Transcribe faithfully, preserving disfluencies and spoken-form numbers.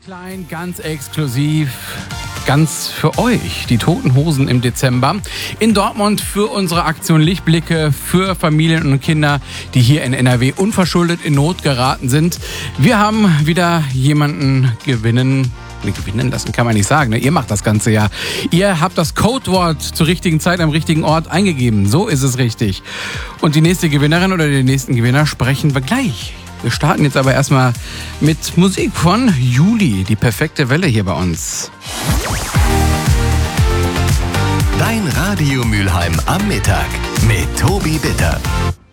Klein, ganz exklusiv, ganz für euch, die Toten Hosen im Dezember. In Dortmund für unsere Aktion Lichtblicke für Familien und Kinder, die hier in N R W unverschuldet in Not geraten sind. Wir haben wieder jemanden gewinnen gewinnen lassen, kann man nicht sagen. Ne? Ihr macht das Ganze ja. Ihr habt das Codewort zur richtigen Zeit am richtigen Ort eingegeben. So ist es richtig. Und die nächste Gewinnerin oder den nächsten Gewinner sprechen wir gleich. Wir starten jetzt aber erstmal mit Musik von Juli, die perfekte Welle hier bei uns. Dein Radio Mülheim am Mittag mit Tobi Bitter.